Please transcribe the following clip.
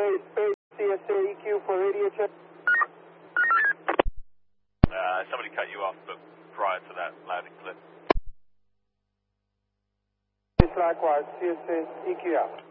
Space, CSA EQ for radio check. Somebody cut you off, but prior to that, loud and clear. Likewise, CSA EQ out.